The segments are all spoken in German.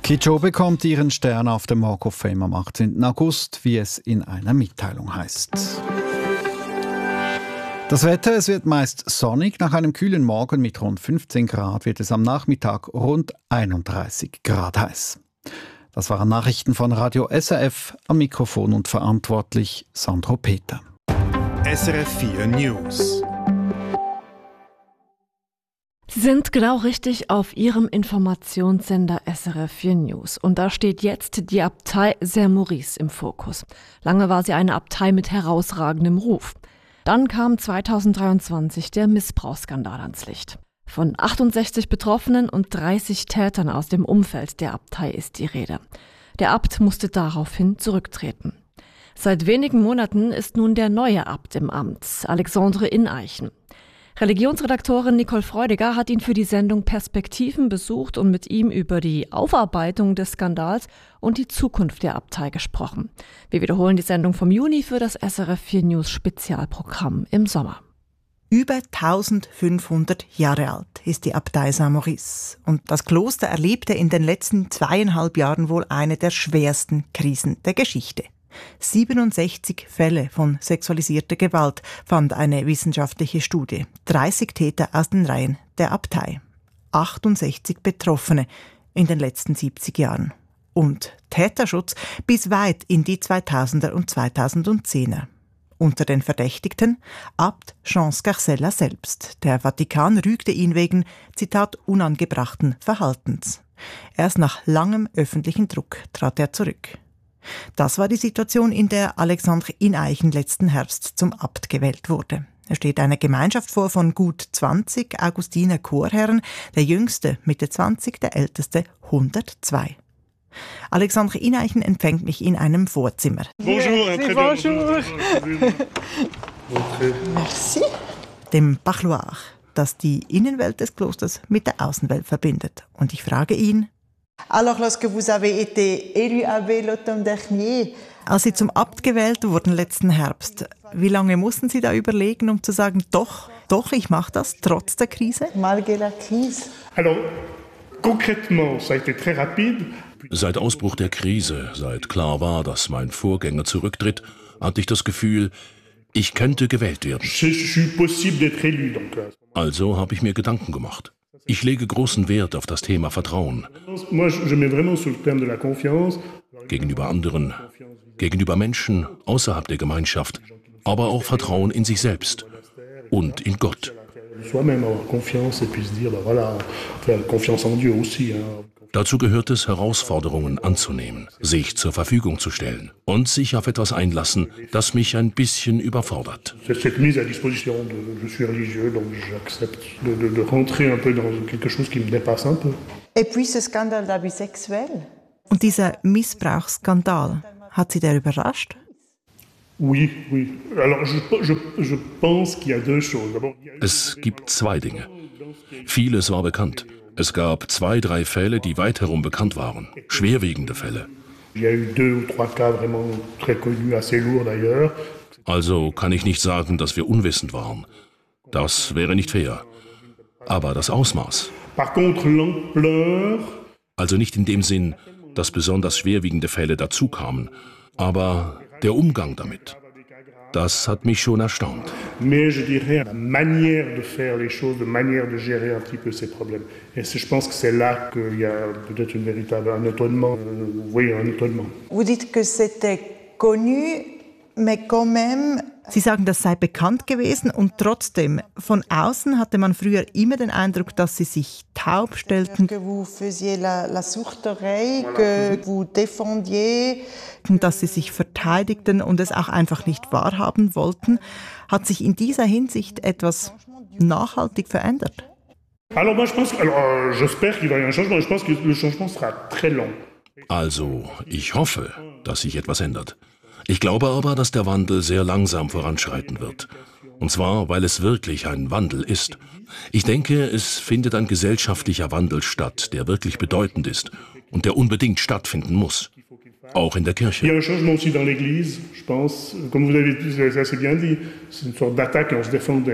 Kicho bekommt ihren Stern auf dem Walk of Fame am 18. August, wie es in einer Mitteilung heißt. Das Wetter, es wird meist sonnig. Nach einem kühlen Morgen mit rund 15 Grad wird es am Nachmittag rund 31 Grad heiß. Das waren Nachrichten von Radio SRF, am Mikrofon und verantwortlich Sandro Peter. SRF 4 News. Sie sind genau richtig auf Ihrem Informationssender SRF 4 News. Und da steht jetzt die Abtei Saint-Maurice im Fokus. Lange war sie eine Abtei mit herausragendem Ruf. Dann kam 2023 der Missbrauchsskandal ans Licht. Von 68 Betroffenen und 30 Tätern aus dem Umfeld der Abtei ist die Rede. Der Abt musste daraufhin zurücktreten. Seit wenigen Monaten ist nun der neue Abt im Amt, Alexandre Ineichen. Religionsredaktorin Nicole Freudiger hat ihn für die Sendung Perspektiven besucht und mit ihm über die Aufarbeitung des Skandals und die Zukunft der Abtei gesprochen. Wir wiederholen die Sendung vom Juni für das SRF 4 News Spezialprogramm im Sommer. Über 1500 Jahre alt ist die Abtei Saint-Maurice. Und das Kloster erlebte in den letzten 2,5 Jahren wohl eine der schwersten Krisen der Geschichte. 67 Fälle von sexualisierter Gewalt fand eine wissenschaftliche Studie. 30 Täter aus den Reihen der Abtei. 68 Betroffene in den letzten 70 Jahren. Und Täterschutz bis weit in die 2000er und 2010er. Unter den Verdächtigten Abt Jean Scarcella selbst. Der Vatikan rügte ihn wegen, Zitat, unangebrachten Verhaltens. Erst nach langem öffentlichen Druck trat er zurück. Das war die Situation, in der Alexandre Ineichen letzten Herbst zum Abt gewählt wurde. Er steht einer Gemeinschaft vor von gut 20 Augustiner Chorherren, der jüngste Mitte 20, der älteste 102. Alexandre Ineichen empfängt mich in einem Vorzimmer. Bonjour, bonjour. Merci. Dem Parloir, das die Innenwelt des Klosters mit der Außenwelt verbindet. Und ich frage ihn: Alors, lorsque vous avez été élu abbé l'automne dernier, als Sie zum Abt gewählt wurden letzten Herbst, wie lange mussten Sie da überlegen, um zu sagen, doch, ich mache das, trotz der Krise? malgré la crise? Alors, concrètement, ça a été très rapide. Seit Ausbruch der Krise, seit klar war, dass mein Vorgänger zurücktritt, hatte ich das Gefühl, ich könnte gewählt werden. Je suis possible d'être élu, donc. Also habe ich mir Gedanken gemacht. Ich lege großen Wert auf das Thema Vertrauen. Moi, je mets vraiment sur le terme de la confiance. Gegenüber anderen, gegenüber Menschen außerhalb der Gemeinschaft, aber auch Vertrauen in sich selbst und in Gott. Soi-même avoir confiance et puis se dire, voilà, faire confiance en Dieu aussi. Dazu gehört es, Herausforderungen anzunehmen, sich zur Verfügung zu stellen und sich auf etwas einlassen, das mich ein bisschen überfordert. Cette mise à disposition, je suis religieux, donc j'accepte de rentrer un peu dans quelque chose qui me dépasse un peu. Et puis ce scandale d'abus sexuels? Und dieser Missbrauchsskandal, hat Sie der überrascht? Oui. Alors, je pense qu'il y a deux choses. D'abord, Es gibt zwei Dinge. Vieles war bekannt. Es gab 2, 3 Fälle, die weit herum bekannt waren. Schwerwiegende Fälle. il y a eu 2 ou 3 cas vraiment très connus, assez lourds d'ailleurs. Also kann ich nicht sagen, dass wir unwissend waren. Das wäre nicht fair. Aber das Ausmaß. Par contre, l'ampleur, Also nicht in dem Sinn, dass besonders schwerwiegende Fälle dazukamen, aber der Umgang damit. Das hat mich schon erstaunt. mais je dirais la manière de faire les choses, la manière de gérer un petit peu ces problèmes. Et je pense que c'est là qu'il y a peut-être un étonnement. Oui, un étonnement. Vous dites que c'était connu, mais quand même... Sie sagen, das sei bekannt gewesen und trotzdem, von außen hatte man früher immer den Eindruck, dass Sie sich taub stellten, Que vous faisiez la sourde oreille, que vous défendiez... dass Sie sich verteidigten und es auch einfach nicht wahrhaben wollten. Hat sich in dieser Hinsicht etwas nachhaltig verändert? Alors moi je pense, j'espère qu'il va y avoir un changement. Je pense que le changement sera très long. Also, ich hoffe, dass sich etwas ändert. Ich glaube aber, dass der Wandel sehr langsam voranschreiten wird. Und zwar, weil es wirklich ein Wandel ist. Ich denke, es findet ein gesellschaftlicher Wandel statt, der wirklich bedeutend ist und der unbedingt stattfinden muss. Auch in der Il y a Kirche. un changement aussi dans l'Église, je pense. Comme vous avez assez bien dit, c'est une sorte d'attaque et on se défendait.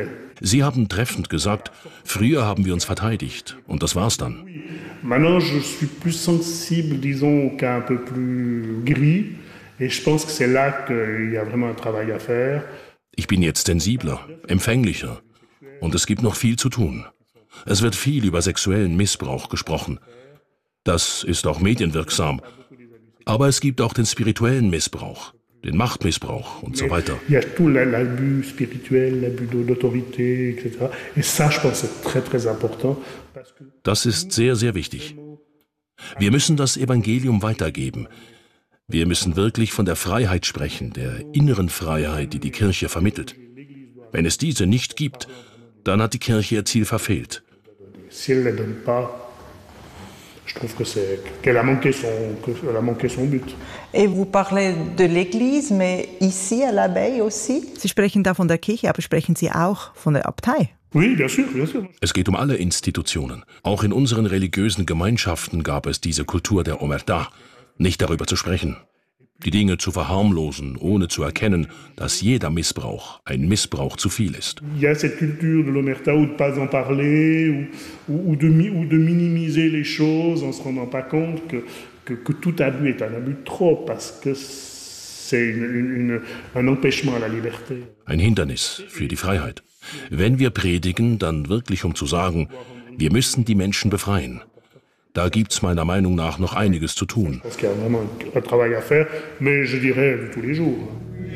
Sie haben treffend gesagt, früher haben wir uns verteidigt und das war's dann. Maintenant, je suis plus sensible, disons, qu'un peu plus gris. Et je pense que c'est là qu'il y a vraiment un travail à faire. Ich bin jetzt sensibler, empfänglicher und es gibt noch viel zu tun. Es wird viel über sexuellen Missbrauch gesprochen. Das ist auch medienwirksam. Aber es gibt auch den spirituellen Missbrauch, den Machtmissbrauch und so weiter. Il y a tout l'abus spirituel, l'abus d'autorité, etc. Et ça, je pense, c'est très, très important. Das ist sehr, sehr wichtig. Wir müssen das Evangelium weitergeben. Wir müssen wirklich von der Freiheit sprechen, der inneren Freiheit, die die Kirche vermittelt. Wenn es diese nicht gibt, dann hat die Kirche ihr Ziel verfehlt. Si elle ne donne pas, je trouve qu'elle a manqué son but. Et vous parlez de l'Église, mais ici à l'Abbaye aussi? Sie sprechen da von der Kirche, aber sprechen Sie auch von der Abtei? Oui, bien sûr, bien sûr. Es geht um alle Institutionen. Auch in unseren religiösen Gemeinschaften gab es diese Kultur der Omerta, nicht darüber zu sprechen. Die Dinge zu verharmlosen, ohne zu erkennen, dass jeder Missbrauch ein Missbrauch zu viel ist. Il y a cette culture de l'Omerta ou de pas en parler, ou de minimiser les choses en se rendant pas compte que tout abus est un abus de trop, parce que c'est un empêchement à la liberté. Ein Hindernis für die Freiheit. Wenn wir predigen, dann wirklich um zu sagen, wir müssen die Menschen befreien. Da gibt's meiner Meinung nach noch einiges zu tun. Je pense qu'il y a vraiment un travail à faire, mais je dirais de tous les jours.